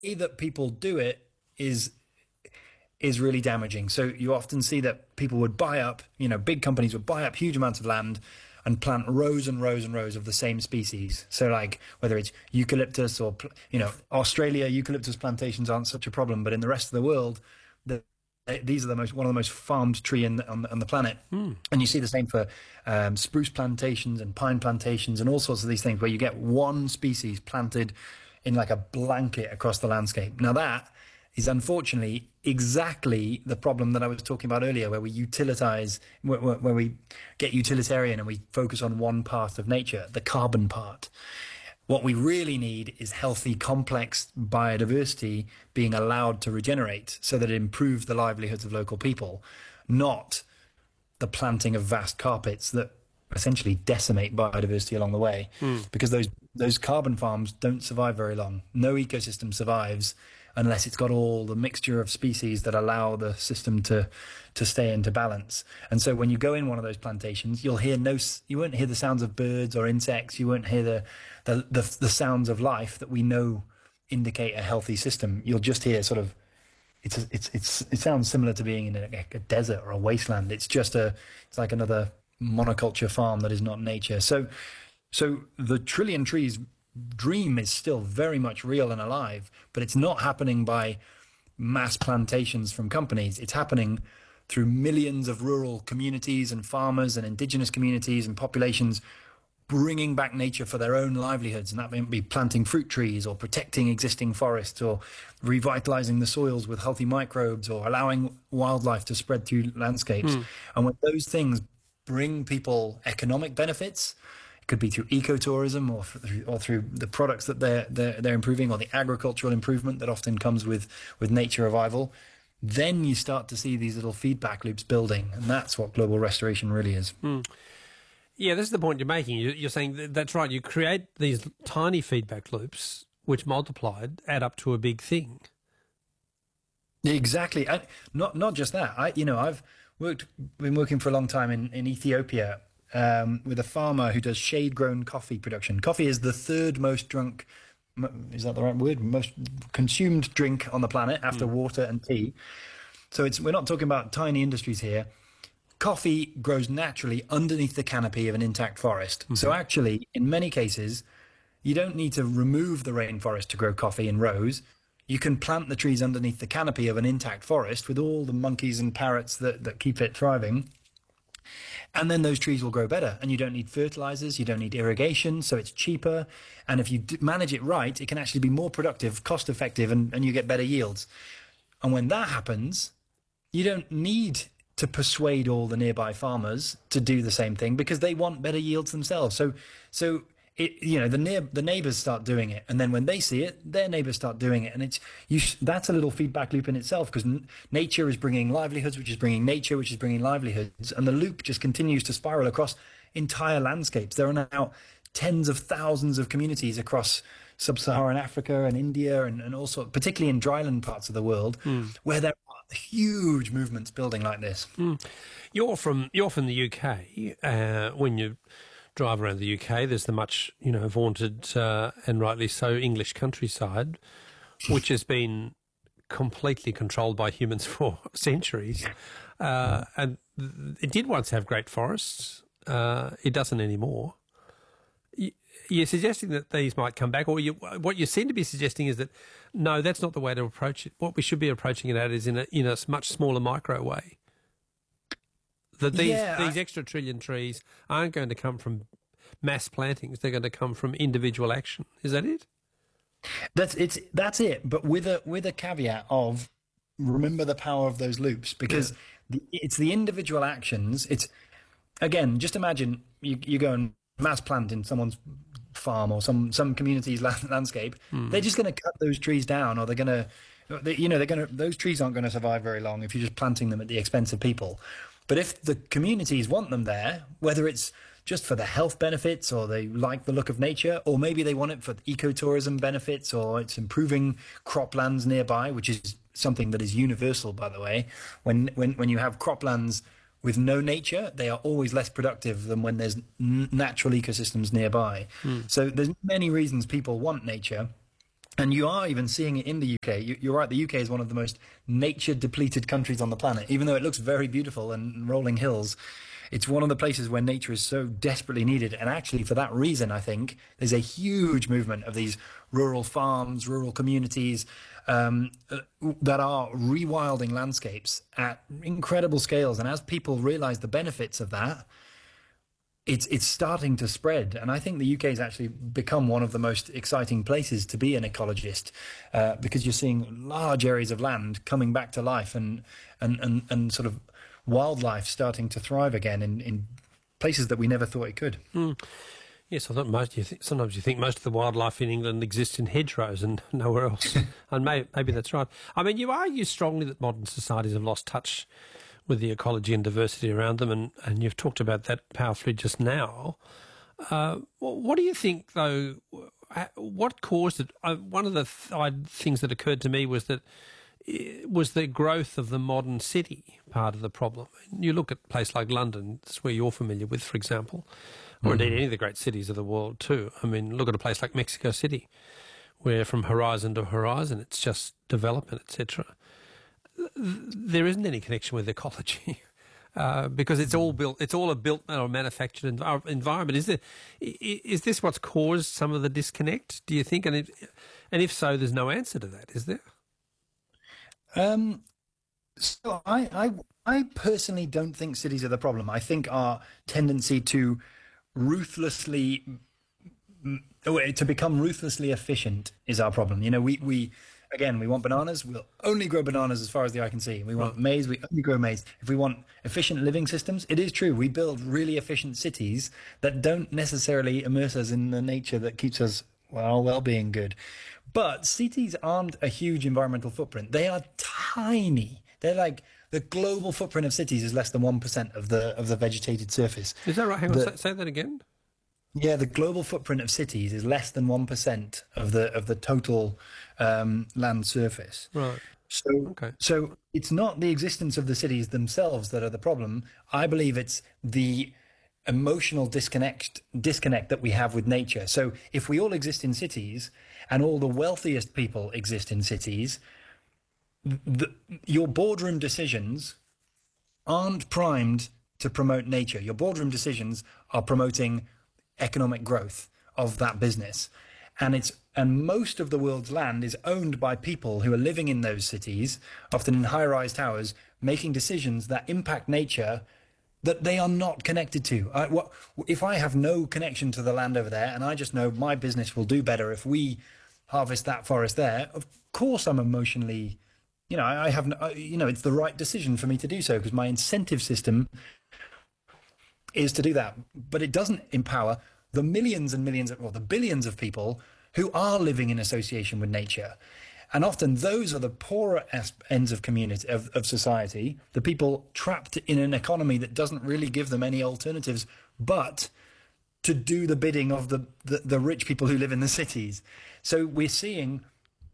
way that people do it is really damaging. So you often see that people would buy up, big companies would buy up huge amounts of land and plant rows and rows and rows of the same species. So like whether it's eucalyptus or, Australia, eucalyptus plantations aren't such a problem, but in the rest of the world, these are one of the most farmed tree on the planet. And you see the same for spruce plantations and pine plantations and all sorts of these things where you get one species planted in like a blanket across the landscape. Now that is unfortunately exactly the problem that I was talking about earlier, where we where we get utilitarian and we focus on one part of nature, the carbon part. What we really need is healthy, complex biodiversity being allowed to regenerate so that it improves the livelihoods of local people, not the planting of vast carpets that essentially decimate biodiversity along the way. Because those carbon farms don't survive very long. No ecosystem survives unless it's got all the mixture of species that allow the system to stay into balance. And so when you go in one of those plantations, you won't hear the sounds of birds or insects. You won't hear the sounds of life that we know indicate a healthy system. You'll just hear sort of, it sounds similar to being in a desert or a wasteland. It's like another monoculture farm that is not nature. So the trillion trees dream is still very much real and alive, but it's not happening by mass plantations from companies. It's happening through millions of rural communities and farmers and indigenous communities and populations bringing back nature for their own livelihoods. And that may be planting fruit trees or protecting existing forests or revitalizing the soils with healthy microbes or allowing wildlife to spread through landscapes. And when those things bring people economic benefits, it could be through ecotourism or through the products that they're improving, or the agricultural improvement that often comes with nature revival, then you start to see these little feedback loops building, and that's what global restoration really is. Yeah, this is the point you're making. You're saying that's right. You create these tiny feedback loops, which multiplied add up to a big thing. Exactly. Not just that. I've been working for a long time in Ethiopia with a farmer who does shade-grown coffee production. Coffee is the third most drunk, is that the right word? Most consumed drink on the planet after water and tea. So we're not talking about tiny industries here. Coffee grows naturally underneath the canopy of an intact forest. So actually, in many cases, you don't need to remove the rainforest to grow coffee in rows. You can plant the trees underneath the canopy of an intact forest with all the monkeys and parrots that keep it thriving. And then those trees will grow better, and you don't need fertilizers, you don't need irrigation, so it's cheaper. And if you manage it right, it can actually be more productive, cost effective, and you get better yields. And when that happens, you don't need to persuade all the nearby farmers to do the same thing because they want better yields themselves. So the neighbors start doing it, and then when they see it, their neighbors start doing it, and that's a little feedback loop in itself, because nature is bringing livelihoods, which is bringing nature, which is bringing livelihoods, and the loop just continues to spiral across entire landscapes. There are now tens of thousands of communities across sub-Saharan Africa and India and also particularly in dryland parts of the world where there are huge movements building like this. You're from the UK. When you drive around the UK, there's the much vaunted and rightly so English countryside, which has been completely controlled by humans for centuries, and it did once have great forests. It doesn't anymore. You're suggesting that these might come back, or what you seem to be suggesting is that no, that's not the way to approach it. What we should be approaching it at is in a much smaller micro way. That these extra trillion trees aren't going to come from mass plantings; they're going to come from individual action. Is that it? That's it. But with a caveat of remember the power of those loops, because it's the individual actions. It's again, just imagine you go and mass plant in someone's farm or some community's landscape. They're just going to cut those trees down, or those trees aren't going to survive very long if you're just planting them at the expense of people. But if the communities want them there, whether it's just for the health benefits or they like the look of nature, or maybe they want it for ecotourism benefits, or it's improving croplands nearby, which is something that is universal, by the way. When you have croplands with no nature, they are always less productive than when there's natural ecosystems nearby. So there's many reasons people want nature. And you are even seeing it in the UK. You're right, the UK is one of the most nature depleted countries on the planet. Even though it looks very beautiful and rolling hills, it's one of the places where nature is so desperately needed. And actually, for that reason, I think there's a huge movement of these rural farms, rural communities that are rewilding landscapes at incredible scales. And as people realize the benefits of that, it's starting to spread, and I think the UK has actually become one of the most exciting places to be an ecologist, because you're seeing large areas of land coming back to life, and sort of wildlife starting to thrive again in places that we never thought it could. Yes, I thought sometimes you think most of the wildlife in England exists in hedgerows and nowhere else, and maybe that's right. I mean, you argue strongly that modern societies have lost touch with the ecology and diversity around them, and you've talked about that powerfully just now. What do you think, though? What caused it? One of the things that occurred to me was that was the growth of the modern city part of the problem. You look at a place like London, that's where you're familiar with, for example, or indeed any of the great cities of the world too. I mean, look at a place like Mexico City, where from horizon to horizon it's just development, etc. There isn't any connection with ecology because it's all a built or manufactured environment. Is this what's caused some of the disconnect, do you think? And if so, there's no answer to that, is there? So I personally don't think cities are the problem. I think our tendency to become ruthlessly efficient is our problem. You know, we want bananas, we'll only grow bananas as far as the eye can see. We want maize, we only grow maize. If we want efficient living systems, it is true, we build really efficient cities that don't necessarily immerse us in the nature that keeps us, well-being good. But cities aren't a huge environmental footprint. They are tiny. They're like, the global footprint of cities is less than 1% of the vegetated surface. Is that right? Hang on, say that again. Yeah, the global footprint of cities is less than 1% of the total land surface. Right. So it's not the existence of the cities themselves that are the problem. I believe it's the emotional disconnect that we have with nature. So if we all exist in cities and all the wealthiest people exist in cities, your boardroom decisions aren't primed to promote nature. Your boardroom decisions are promoting economic growth of that business, and most of the world's land is owned by people who are living in those cities, often in high-rise towers, making decisions that impact nature that they are not connected to. If I have no connection to the land over there, and I just know my business will do better if we harvest that forest there, of course I'm emotionally, I have, it's the right decision for me to do so because my incentive system is to do that. But it doesn't empower the millions and millions, the billions of people who are living in association with nature. And often those are the poorer ends of community, of society, the people trapped in an economy that doesn't really give them any alternatives but to do the bidding of the rich people who live in the cities. So we're seeing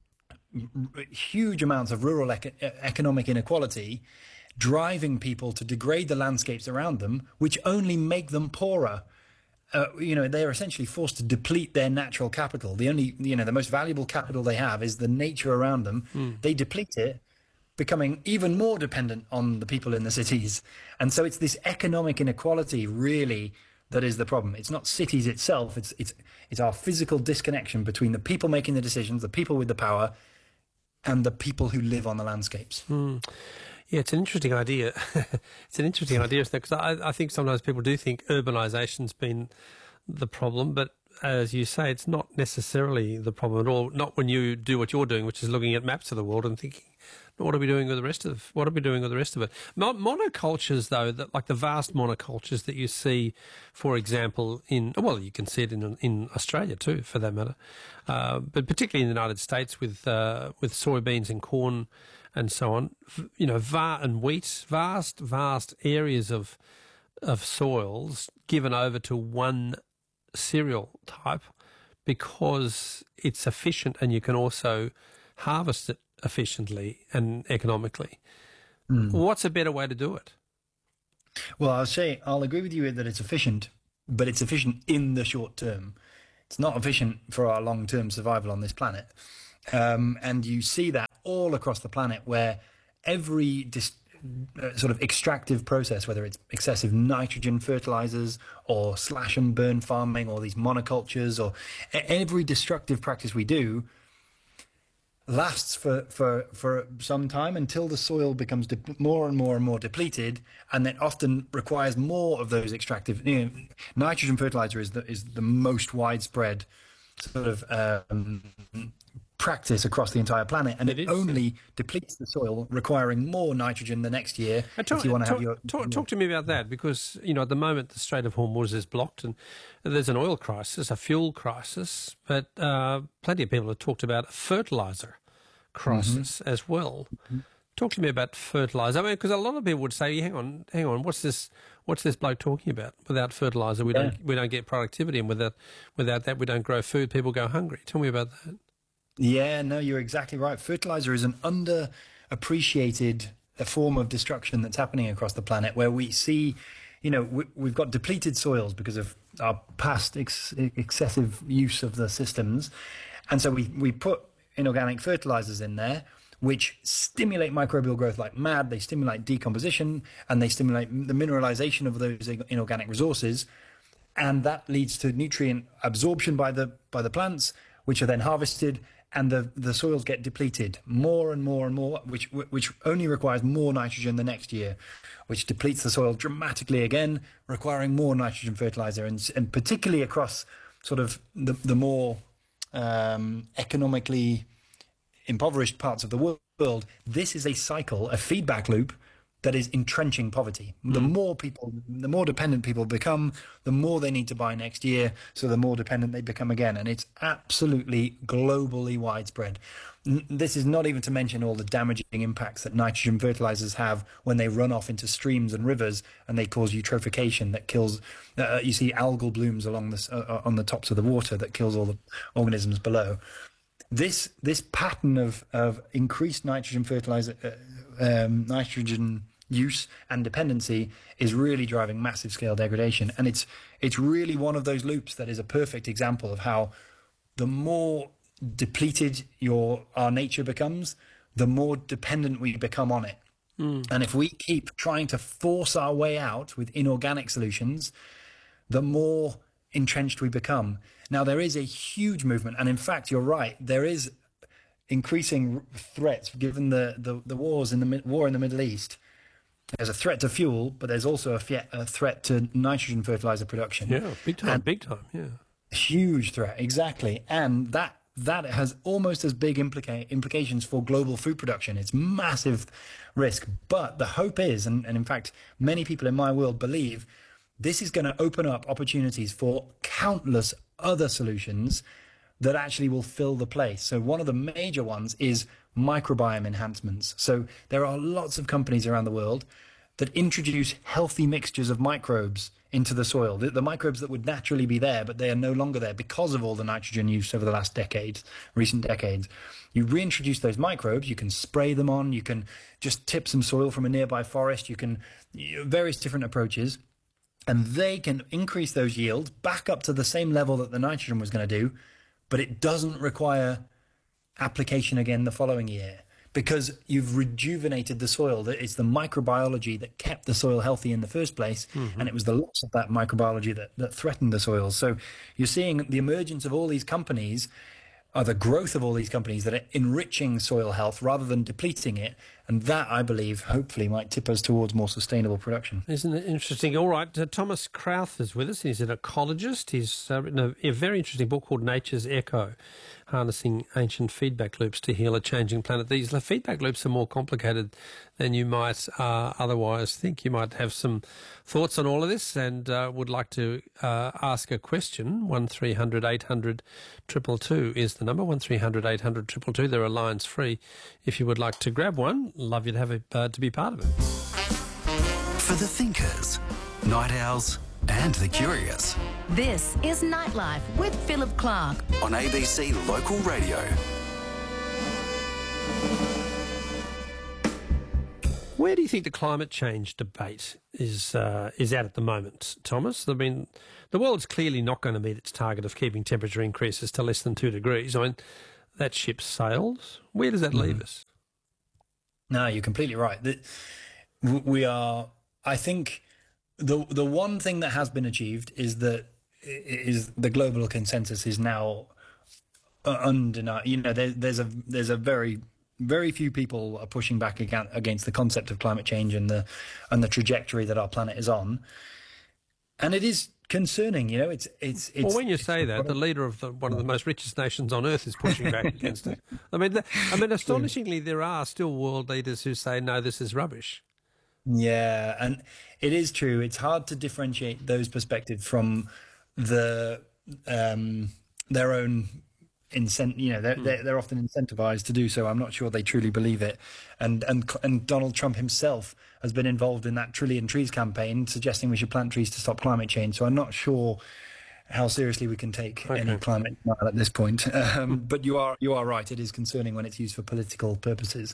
huge amounts of rural economic inequality driving people to degrade the landscapes around them, which only make them poorer. They're essentially forced to deplete their natural capital. The most valuable capital they have is the nature around them. They deplete it, becoming even more dependent on the people in the cities. And so it's this economic inequality really that is the problem. It's not cities itself. It's our physical disconnection between the people making the decisions, the people with the power, and the people who live on the landscapes. Yeah, it's an interesting idea. It's an interesting idea because I think sometimes people do think urbanisation's been the problem, but as you say, it's not necessarily the problem at all. Not when you do what you're doing, which is looking at maps of the world and thinking, what are we doing with the rest of it? Monocultures, though, like the vast monocultures that you see, for example, you can see it in Australia too, for that matter, but particularly in the United States with soybeans and corn and so on, and wheat, vast areas of soils given over to one cereal type because it's efficient and you can also harvest it efficiently and economically. What's a better way to do it? Well, I'll agree with you that it's efficient, but it's efficient in the short term. It's not efficient for our long-term survival on this planet. And you see that all across the planet, where every sort of extractive process, whether it's excessive nitrogen fertilizers or slash and burn farming or these monocultures or every destructive practice we do, lasts for some time until the soil becomes more and more and more depleted, and then often requires more of those extractive. Nitrogen fertilizer is the most widespread sort of practice across the entire planet, and it only depletes the soil, requiring more nitrogen the next year. If you want to have your talk to me about that, because at the moment the Strait of Hormuz is blocked and there's an oil crisis, a fuel crisis, but plenty of people have talked about a fertilizer crisis as well. Talk to me about fertilizer. I mean, because a lot of people would say, hang on, what's this bloke talking about? Without fertilizer, we don't get productivity, and without that, we don't grow food. People go hungry. Tell me about that. Yeah, no, you're exactly right. Fertilizer is an underappreciated form of destruction that's happening across the planet, where we see, we've got depleted soils because of our past excessive use of the systems. And so we put inorganic fertilizers in there, which stimulate microbial growth like mad. They stimulate decomposition, and they stimulate the mineralization of those inorganic resources. And that leads to nutrient absorption by the plants, which are then harvested, and the soils get depleted more and more and more, which only requires more nitrogen the next year, which depletes the soil dramatically again, requiring more nitrogen fertilizer, and particularly across sort of the more economically impoverished parts of the world. This is a cycle, a feedback loop that is entrenching poverty. The more dependent people become, the more they need to buy next year, so the more dependent they become again. And it's absolutely globally widespread. This is not even to mention all the damaging impacts that nitrogen fertilizers have when they run off into streams and rivers, and they cause eutrophication that kills. You see algal blooms along on the tops of the water that kills all the organisms below. This pattern of increased nitrogen fertilizer, nitrogen use and dependency is really driving massive scale degradation, and it's really one of those loops that is a perfect example of how the more depleted our nature becomes, the more dependent we become on it. And if we keep trying to force our way out with inorganic solutions, the more entrenched we become. Now, there is a huge movement, and in fact, you're right, there is increasing threats given the wars in the war in the Middle East. There's a threat to fuel, but there's also a threat to nitrogen fertilizer production. Yeah, big time, yeah. Huge threat, exactly. And that has almost as big implications for global food production. It's massive risk. But the hope is, and in fact, many people in my world believe, this is going to open up opportunities for countless other solutions that actually will fill the place. So one of the major ones is microbiome enhancements. So there are lots of companies around the world that introduce healthy mixtures of microbes into the soil, the microbes that would naturally be there, but they are no longer there because of all the nitrogen use over the last recent decades. You reintroduce those microbes, you can spray them on, you can just tip some soil from a nearby forest, various different approaches, and they can increase those yields back up to the same level that the nitrogen was going to do, but it doesn't require application again the following year because you've rejuvenated the soil. It's the microbiology that kept the soil healthy in the first place, and it was the loss of that microbiology that threatened the soil. So you're seeing the emergence of all these companies, or the growth of all these companies that are enriching soil health rather than depleting it. And that, I believe, hopefully might tip us towards more sustainable production. Isn't it interesting? All right, Thomas Krauth is with us. He's an ecologist. He's written a very interesting book called Nature's Echo, Harnessing Ancient Feedback Loops to Heal a Changing Planet. These feedback loops are more complicated than you might otherwise think. You might have some thoughts on all of this and would like to ask a question. 1300 800 222 is the number, 1300 800 222. There are lines free if you would like to grab one. Love you to have it to be part of it. For the thinkers, night owls and the curious. This is Nightlife with Philip Clark on ABC Local Radio. Where do you think the climate change debate is at the moment, Thomas? I mean, the world's clearly not going to meet its target of keeping temperature increases to less than 2 degrees. I mean, that ship sails. Where does that leave us? No, you're completely right. We are. I think the one thing that has been achieved is that the global consensus is now undeniable. You know, there's a very few people are pushing back against the concept of climate change and the trajectory that our planet is on, and it is concerning. You know, it's well, when you say that, the leader of one of the most richest nations on earth is pushing back against it. I mean, astonishingly, there are still world leaders who say, no, this is rubbish. Yeah, and it is true. It's hard to differentiate those perspectives from their own they're often incentivized to do so. I'm not sure they truly believe it. And Donald Trump himself has been involved in that Trillion Trees campaign, suggesting we should plant trees to stop climate change. So I'm not sure how seriously we can take any climate denial at this point. But you are right. It is concerning when it's used for political purposes.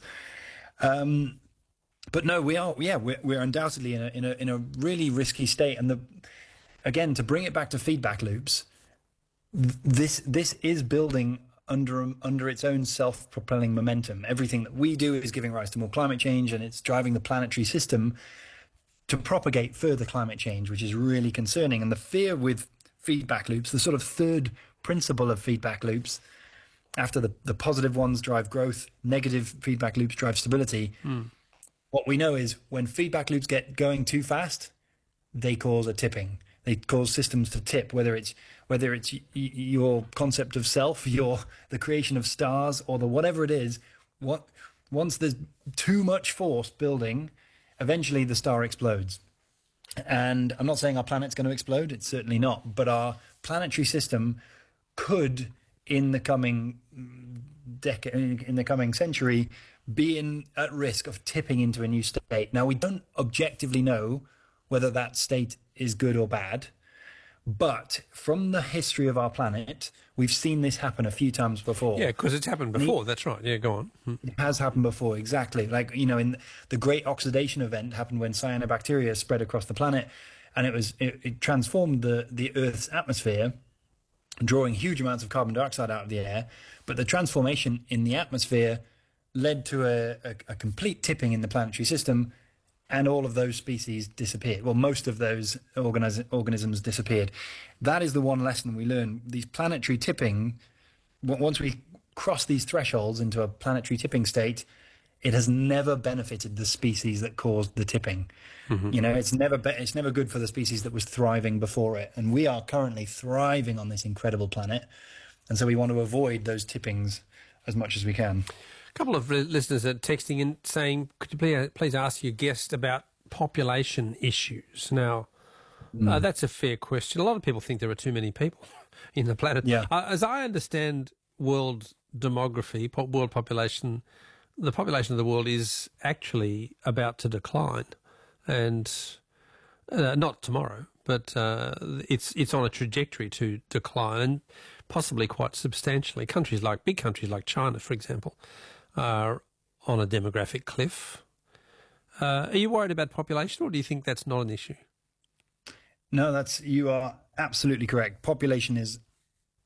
But no, we're undoubtedly in a really risky state. And again, to bring it back to feedback loops, this is building under its own self-propelling momentum. Everything that we do is giving rise to more climate change, and it's driving the planetary system to propagate further climate change, which is really concerning. And the fear with feedback loops, the sort of third principle of feedback loops, after the positive ones drive growth, negative feedback loops drive stability. What we know is when feedback loops get going too fast, they cause a tipping. They cause systems to tip, whether it's your concept of self, the creation of stars, or whatever it is. Once there's too much force building, eventually the star explodes. And I'm not saying our planet's going to explode. It's certainly not. But our planetary system could, in the coming century, be at risk of tipping into a new state. Now, we don't objectively know whether that state is good or bad, but from the history of our planet, we've seen this happen a few times before. Yeah, because it's happened before. That's right. Yeah, go on. It has happened before, exactly. Like, in the Great Oxidation Event happened when cyanobacteria spread across the planet, and it transformed the Earth's atmosphere, drawing huge amounts of carbon dioxide out of the air. But the transformation in the atmosphere led to a complete tipping in the planetary system, and all of those species disappeared. Well, most of those organisms disappeared. That is the one lesson we learn. These planetary tipping, once we cross these thresholds into a planetary tipping state, it has never benefited the species that caused the tipping. Mm-hmm. It's never good for the species that was thriving before it. And we are currently thriving on this incredible planet. And so we want to avoid those tippings as much as we can. A couple of listeners are texting in saying, could you please ask your guest about population issues? Now, that's a fair question. A lot of people think there are too many people in the planet. Yeah. As I understand world demography, world population, the population of the world is actually about to decline. And not tomorrow, but it's on a trajectory to decline, and possibly quite substantially. Big countries like China, for example, are on a demographic cliff. Are you worried about population, or do you think that's not an issue? No, you are absolutely correct. Population is